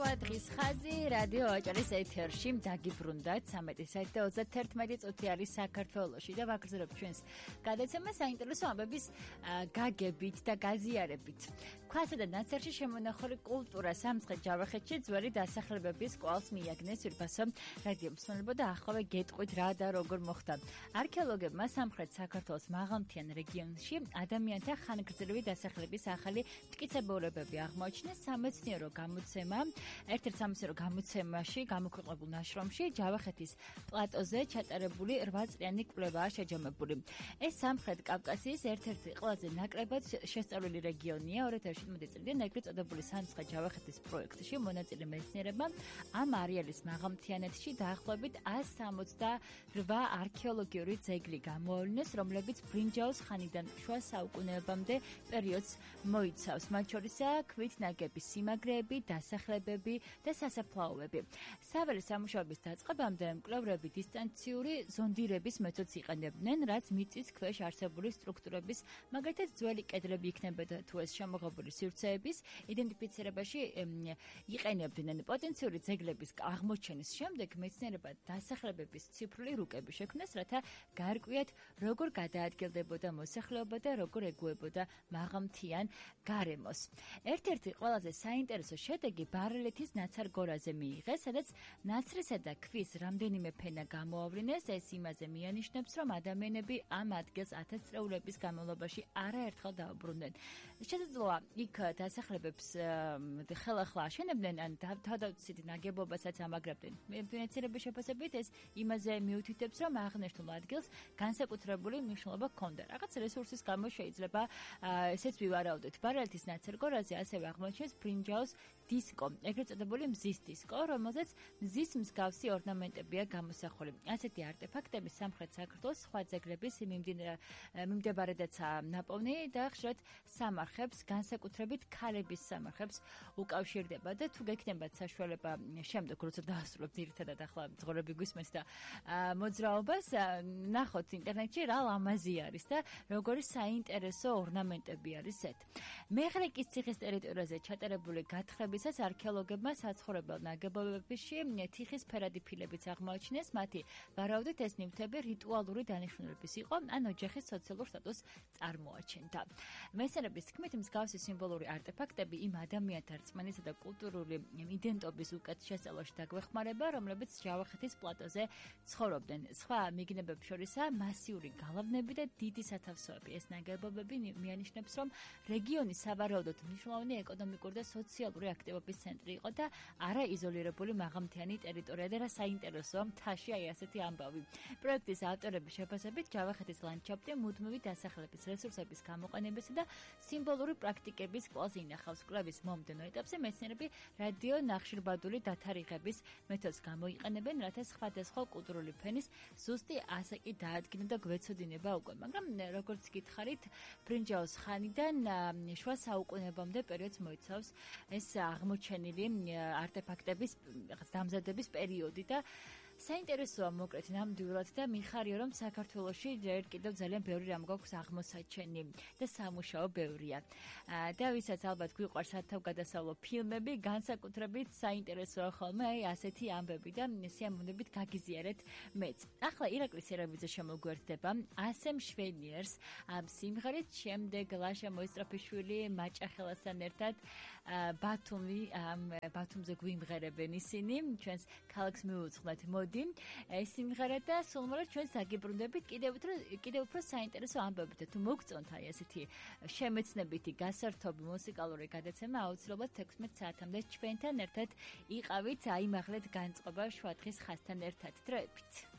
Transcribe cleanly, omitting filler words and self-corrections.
შუა დღის ხაზი რადიო ოჭრის ეთერში დაგიბრუნდათ 13:31 წუთი არის საქართველოში და ვაგრძელებთ ჩვენს გადაცემას საინტერესო ამბების გაგებით და გაზიარებით. ქვასა და ნაცერში შემონახული კულტურა სამცხე ჯავახეთში ძველი დასახლებების კვალს მიაგნეს ვირფასო რადიო მსმენელებო და ახლავე გეტყვით რა და როგორ მოხდა. არქეოლოგებმა სამხრეთ საქართველოს მაღალმთიან რეგიონში ადამიანთა ხანგრძლივი დასახლების ახალი მტკიცებულებები აღმოაჩინეს. სამეცნიერო გამოცემა ერთ-ერთ სამეცნიერო გამოცემაში გამოქვეყნებულ ნაშრომში ჯავახეთის პლატოზე ჩატარებული 8 წლიანი კვლევაა შეჯამებული. ეს სამხრეთ კავკასიის ერთ-ერთი ყველაზე ნაკლებად შესწავლილი რეგიონია. 2017 წლიდან ეგრეთ წოდებული სამცხე ჯავახეთის პროექტში მონაწილე მეცნიერებმა ამ არეალის მაღალმთიანეთში დაახლოებით 168 არქეოლოგიური ძეგლი გამოავლინეს, რომლებიც ბრინჯაოს ხანიდან შუა საუკუნეებამდე პერიოდს მოიცავს. მათ შორისაა ქვით ნაგები სიმაგრეები, დასახლებები და სასაფლაოები. საველე სამუშაოების დაწყებამდე მკვლევრები დისტანციური ზონდირების მეთოდს იყენებდნენ, რაც მიწის ქვეშ არსებული სტრუქტურების, მაგალითად ძველი კედლები იქნებოდა თუ ეს შემოღებული სივრცეების იდენტიფიცირებაში იყენებდნენ. პოტენციური ძეგლების აღმოჩენის შემდეგ მეცნიერებმა დასახლებების ციფრული რუკები შექმნეს, რათა გაარკვიათ, როგორ გადაადგილდებოდა მოსახლეობა და როგორ ეგუებოდა მაღალმთიან გარემოს. ერთ-ერთი ყველაზე საინტერესო შედეგი ბარელეთის ნაცარგორაზე მიიღეს, სადაც ნაცრისა და ქვის რამდენიმე ფენა გამოავლინეს. ეს იმაზე მიანიშნებს, რომ ადამიანები ამ ადგილს 1000 წლეულების განმავლობაში არაერთხელ დაუბრუნდნენ. შესაძლოა იქ დასახლებებს ხელახლა აშენებდნენ, ან თავდაცვით ნაგებობასაც ამაგრებდნენ. მეცნიერების შეფასებით ეს იმაზე მიუთითებს, რომ აღნიშნულ ადგილს განსაკუთრებული მნიშვნელობა ჰქონდა. რაღაც რესურსის გამო შეიძლება ესეც ვივარაუდოთ. ბარელეთის ნაცარგორაზე ასევე აღმოჩნდეს ბრინჯაოს დისკო, ეგრეთ წოდებული მზის დისკო, რომელზეც მზის მსგავსი ორნამენტებია გამოსახული. ასეთი არტეფაქტები სამხრეთ საქართველოს სხვა ძეგლების მიმდებარედაცაა ნაპოვნი და ხშირად სამარხებს, განსაკუთრებით ქალების სამარხებს უკავშირდება და თუ გექნებათ საშუალება შემდეგ, როცა დაასრულებთ ძირითადად ახლა მძღოლები გვისმენთ და მოძრაობას, ნახოთ ინტერნეტში რა ლამაზი არის და როგორი საინტერესო ორნამენტები არის ეს. მეღრიკის ციხის ტერიტორიაზე ჩატარებული გათხრებისას არქეოლოგებმა საცხოვრებელ ნაგებობებში თიხის ფერადი ფილებიც აღმოაჩინეს. მათი ვარაუდით ეს ნივთები რიტუალური დანიშნულების იყო, ან ოჯახის სოციალურ სტატუსს წარმოაჩენდა. მეცნიერების თქმით, მსგავსი სიმბოლური არტეფაქტები იმ ადამიანთა რწმენისა და კულტურული იდენტობის უკეთ შესწავლაში დაგვეხმარება, რომლებიც ჯავახეთის პლატოზე ცხოვრობდნენ. სხვა მიგნებებს შორისაა მასიური გალავნები და დიდი სათავსოები. ეს ნაგებობები მიანიშნებს, რომ რეგიონი სავარაუდოდ მნიშვნელოვანი ეკონომიკური და სოციალური აქტივობის ცენტრი იყო და არა იზოლირებული მაღალმთიანი ტერიტორია და რა საინტერესოა მთაში აი ასეთი ამბავი. პროექტის ავტორების შეფასებით ჯავახეთის ლანდშაფტი მუდმივი დასახლების რესურსების გამოყენებისა და სიმბოლური პრაქტიკების კვალს ინახავს. კვლევის მომდევნო ეტაპზე მეცნიერები რადიო ნახშირბადული დათარიღების მეთოდს გამოიყენებენ, რათა სხვადასხვა კულტურული ფენის ზუსტი ასაკი დაადგინა და გვეცოდინება უკვე. მაგრამ როგორც გითხარით, ბრინჯაოს ხანიდან შუა საუკუნეებამდე პერიოდს მოიცავს ეს აღმოჩენილი არტეფაქტების დამზადების პერიოდი და საინტერესოა მოკლედ ნამდვილად და მიხარია, რომ საქართველოში ჯერ კიდევ ძალიან ბევრი რამ გვაქვს აღმოსაჩენი და სამუშაო ბევრია. და ვისაც ალბათ გვიყვარს სათავგადასავლო ფილმები, განსაკუთრებით საინტერესოა ხოლმე აი ასეთი ამბები და სიამოვნებით გაგიზიარეთ მეც. ახლა ირაკლი სერაბიძე შემოგვერდება ასე მშვენიერს ამ სიმღერით, შემდეგ ლაშა მოისტრაფიშვილი მაჭახელასთან ერთად ბათუმზე გვიმღერებენ ისინი, ჩვენს ქალაქს მიუძღვნათ. ეს სიმღერა და სულმოლა ჩვენს დაგიბრუნდებით კიდევ უფრო საინტერესო ამბებით და თუ მოგწონთ აი ესეთი შემეცნებითი გასართობი მუსიკალური გადაცემა, აუცილებლად 16 საათამდე ჩვენთან ერთად იყავით, აიმაღლეთ განწყობა შუა დღის ხაზთან ერთად. დროებით.